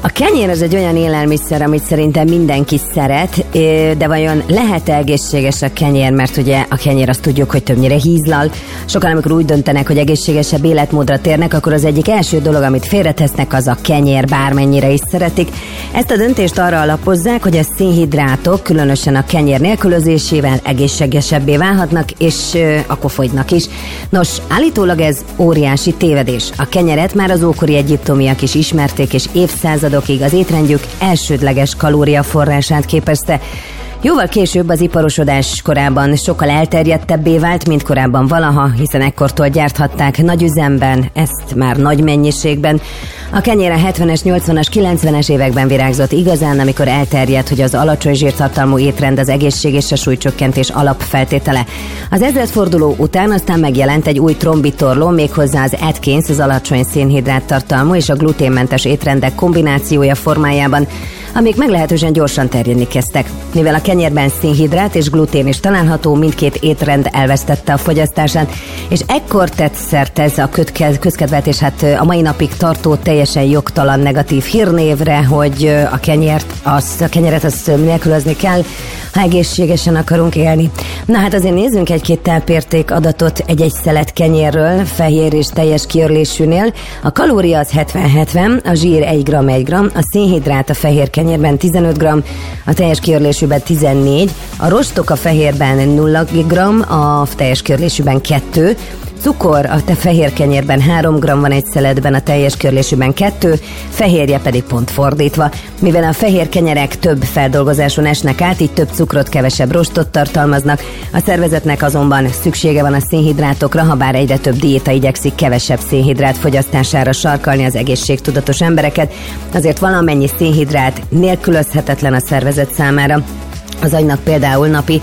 A kenyér az egy olyan élelmiszer, amit szerintem mindenki szeret, de vajon lehet egészséges a kenyér, mert ugye a kenyér azt tudjuk, hogy többnyire hízlal. Sokan, amikor úgy döntenek, hogy egészségesebb életmódra térnek, akkor az egyik első dolog, amit félretesznek, az a kenyér, bármennyire is szeretik. Ezt a döntést arra alapozzák, hogy a szénhidrátok, különösen a kenyér nélkülözésével egészségesebbé válhatnak, és akkor fogynak is. Nos, állítólag ez óriási tévedés. A kenyeret már az ókori egyiptomiak is ismerték, és évszázadokig az étrendjük elsődleges kalóriaforrását képezte. Jóval később az iparosodás korában sokkal elterjedtebbé vált, mint korábban valaha, hiszen ekkortól gyárthatták nagy üzemben, ezt már nagy mennyiségben. A kenyér a 70-es, 80-as, 90-es években virágzott igazán, amikor elterjedt, hogy az alacsony zsírtartalmú étrend az egészség és a súlycsökkentés alapfeltétele. Az ezredforduló után aztán megjelent egy új trombitorló, méghozzá az Atkins, az alacsony szénhidráttartalmú és a gluténmentes étrendek kombinációja formájában, amik meglehetősen gyorsan terjedni kezdtek. Mivel a kenyérben szénhidrát és glutén is található, mindkét étrend elvesztette a fogyasztását, és ekkor tett szert ez a közkedvelt és hát a mai napig tartó teljesen jogtalan negatív hírnévre, hogy a kenyeret azt nélkülözni kell, ha egészségesen akarunk élni. Na hát azért nézzünk egy-két tápérték adatot egy szelet kenyérről, fehér és teljes kiörlésűnél. A kalória az 70-70, a zsír 1 g, a szénhidrát a fehér kenyérben 15 g, a teljes kiörlésűben 14, a rostok a fehérben 0 g, a teljes kiörlésűben 2, cukor a fehér kenyérben 3 g van egy szeletben, a teljes körlésűben 2, fehérje pedig pont fordítva. Mivel a fehér kenyerek több feldolgozáson esnek át, így több cukrot, kevesebb rostot tartalmaznak, a szervezetnek azonban szüksége van a szénhidrátokra, ha bár egyre több diéta igyekszik kevesebb szénhidrát fogyasztására sarkalni az egészségtudatos embereket, azért valamennyi szénhidrát nélkülözhetetlen a szervezet számára. Az agynak például napi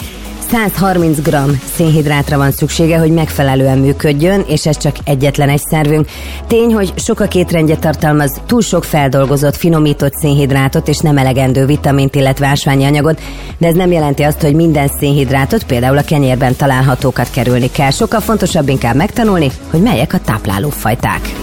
130 g szénhidrátra van szüksége, hogy megfelelően működjön, és ez csak egyetlen egy szervünk. Tény, hogy sokak étrendje tartalmaz túl sok feldolgozott, finomított szénhidrátot és nem elegendő vitamint, illetve ásványi anyagot, de ez nem jelenti azt, hogy minden szénhidrátot, például a kenyérben találhatókat kerülni kell. Sokkal fontosabb inkább megtanulni, hogy melyek a táplálófajták.